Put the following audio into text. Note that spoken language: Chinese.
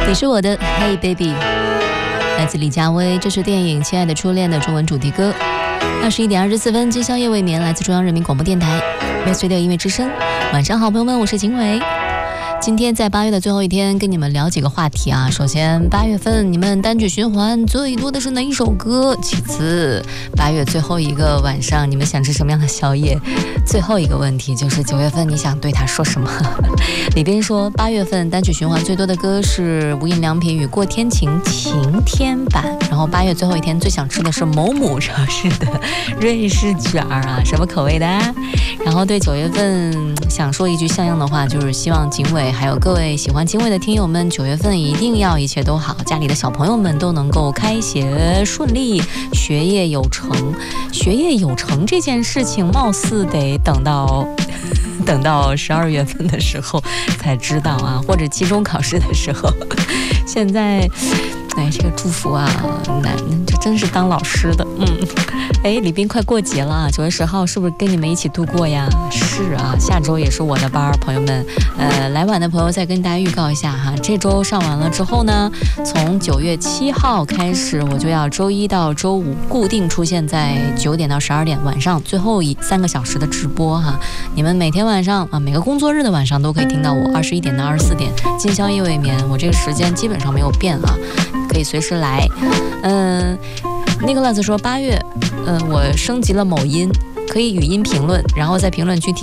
你是我的 Hey Baby， 来自李佳薇，这是电影《亲爱的初恋》的中文主题歌。21点24分，今宵夜未眠，来自中央人民广播电台乐随的音乐之声。晚上好，朋友们，我是景伟。今天在8月的最后一天，跟你们聊几个话题啊。首先，8月份你们单曲循环最多的是哪一首歌？其次，8月最后一个晚上，你们想吃什么样的宵夜？最后一个问题就是9月份你想对他说什么？里边说8月份单曲循环最多的歌是无印良品与过天晴晴天版，然后8月最后一天最想吃的是某某超市的瑞士卷啊，什么口味的啊？然后对9月份想说一句像样的话，就是希望景伟还有各位喜欢景伟的听友们，9月份一定要一切都好，家里的小朋友们都能够开学顺利，学业有成。学业有成这件事情貌似得等到12月份的时候才知道啊，或者期中考试的时候。现在这个祝福啊，这真是当老师的。李斌快过节了，9月10号是不是跟你们一起度过呀？是啊，下周也是我的班，朋友们，来晚的朋友再跟大家预告一下哈，这周上完了之后呢，从9月7号开始，我就要周一到周五固定出现在9点到12点晚上最后3个小时的直播哈。你们每天晚上啊，每个工作日的晚上都可以听到我21点到24点，今宵夜未眠，我这个时间基本上没有变啊，可以随时来。Nicholas 说8月，我升级了某音，可以语音评论，然后在评论区听